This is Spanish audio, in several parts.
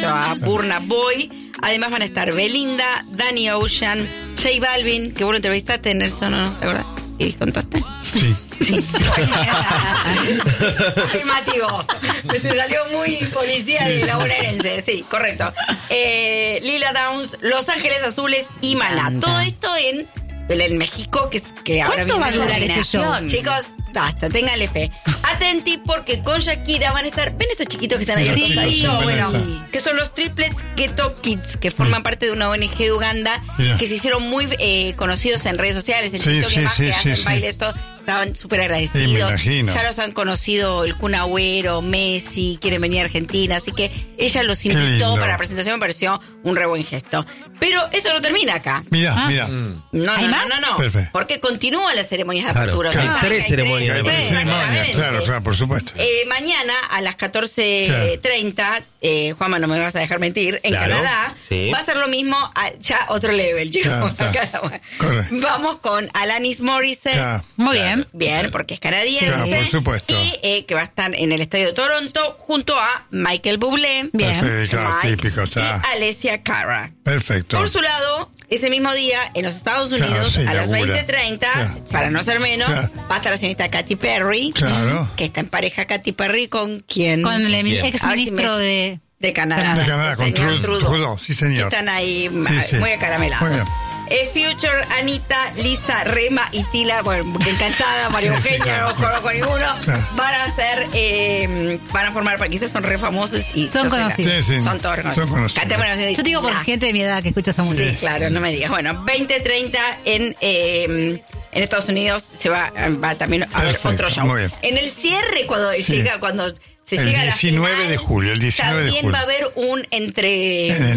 junto a Burna Boy. Además van a estar Belinda, Danny Ocean, J Balvin, que vos lo entrevistaste, Nelson, ¿no? ¿Te acordás? ¿Y contaste? Sí. Afirmativo. Te salió muy policía y la bonaerense. Sí, correcto. Lila Downs, Los Ángeles Azules y Maná. Todo esto en México, que ahora ¿Cuánto viene va a durar la ese show? combinación. Chicos, basta, ténganle fe. Atenti, porque con Shakira van a estar. ¿Ven estos chiquitos que están ahí al Sí, costadito? Bueno, sí. que son los Triplets Ghetto Kids, que forman parte de una ONG de Uganda, Mira. que se hicieron muy conocidos en redes sociales, en Sí, TikTok y sí, demás, sí, que sí, hacen sí. bailes, todo. Estaban súper Sí, me agradecidos. imagino. Ya los han conocido el Kun Agüero, Messi, quieren venir a Argentina, así que ella los invitó lindo. para la presentación, me pareció un re buen gesto. Pero esto no termina acá. Mira, mira. No, ¿Hay más? no. Perfecto. Porque continúan las ceremonias de Claro, apertura. hay ¿Sabes? tres ceremonias de tres, apertura. exactamente. Claro, por supuesto. Mañana a las 14:30, Juanma, no me vas a dejar mentir, en Claro, Canadá, sí. va a ser lo mismo, ya otro level, chicos. Claro, correcto. Vamos con Alanis Morissette. Claro. Muy bien. Bien, porque es canadiense. Claro, por supuesto. Y que va a estar en el Estadio de Toronto junto a Michael Bublé. Bien. Perfecto, claro, Mike típico, está. y Alessia Cara. Perfecto. Por su lado, ese mismo día, en los Estados Claro, Unidos, se a las inaugura. 20:30, Claro. para no ser menos, Claro. va a estar la señorita Katy Perry. Claro. Que está en pareja Katy Perry con quien. Con el Bien. ex A ver si ministro me- de Canadá. De Canadá, el con señor Trudeau, sí, señor. Que están ahí Sí. muy acaramelados. Muy bien. Future, Anita, Lisa, Rema y Tila, bueno, encantada, María Sí, sí, Eugenia, claro, no conozco ninguno, claro. van a ser, van a formar, porque quizás son re famosos y Son yo soy la- conocidos. Sí, sí. Son todos Son reconocidos. conocidos. Cantemos la canción de Yo te digo por Tila. gente de mi edad que escucha esa música. Sí, claro, no me digas. Bueno, 20:30 en Estados Unidos va también a haber Perfecto, otro show. muy bien. En el cierre, cuando Sí. se El llega a la 19 final, de julio, el 19 de también julio. va a haber un En entretiempo,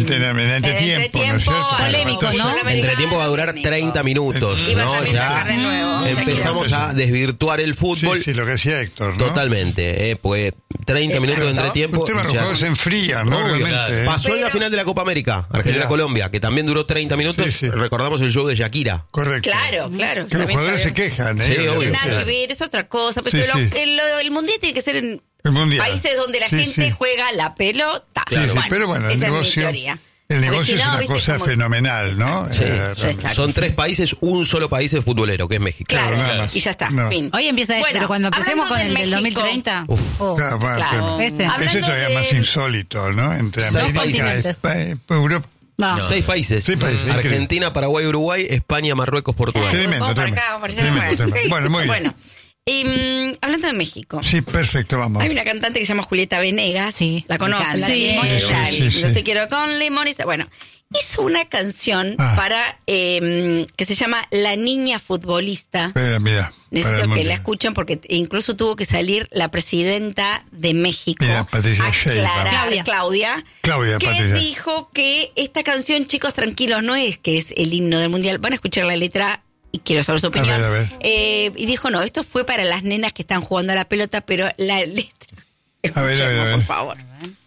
¿no es cierto? Polémico, ¿no? Sudamericano, Entretiempo va a durar polémico. 30 minutos, Y va ¿no? también a Ya sacar de nuevo, empezamos a desvirtuar el fútbol. Sí, sí, lo que decía Héctor, ¿no? Totalmente, pues 30 minutos de Exacto. entretiempo. Usted va a los y ya. juegos se enfría, ¿no? Obvio, Realmente. Pasó en la Pero- final de la Copa América, Argentina-Colombia, que también duró 30 minutos. Sí, sí. Recordamos el show de Shakira. Correcto. Claro. Que los También jugadores se sabemos. quejan, ¿eh? Sí, No obvio. tiene nada claro. que ver, es otra cosa. Pero Sí, sí. el mundial tiene que ser en El mundial. países donde la Sí, gente sí. juega la pelota. Sí, sí, pero bueno, el esa es mi negocio, teoría. el Porque negocio si es no, una viste, cosa como- fenomenal, ¿no? Sí. Exacto. Son 3 países, un solo país es futbolero, que es México. Claro, Claro, nada más. y ya está. No. Fin. Hoy empieza Bueno, pero cuando empecemos hablando con el de del México, 2030. Uf. oh. Claro, bueno, Claro. Ese. Ese Hablando es todavía de- más insólito, ¿no? Entre Seis América continentes. Europa. No. 6 países. Seis países, Argentina, Paraguay, Uruguay, España, Marruecos, Portugal. Tremendo, Vamos por tremendo. acá, vamos por allá. Tremendo. Bueno, muy bien. Bueno, hablando de México. Sí, perfecto, vamos. Hay una cantante que se llama Julieta Venegas. Sí, La me conocen. encanta. La de Sí. Limón y Sí, Sal. sí, sí. Yo te quiero con limón y sal. Bueno, hizo una canción para que se llama La Niña Futbolista. Espera, mira. para el Necesito que mundial. la escuchen porque incluso tuvo que salir la presidenta de México Mira, Patricia a Sheinbaum. aclarar, Claudia, que Patricia. dijo que esta canción, chicos, tranquilos, no es que es el himno del mundial. Van a escuchar la letra y quiero saber su opinión. A ver. Y dijo, no, esto fue para las nenas que están jugando a la pelota, pero la letra. A ver, Escuchemos, a ver. por favor.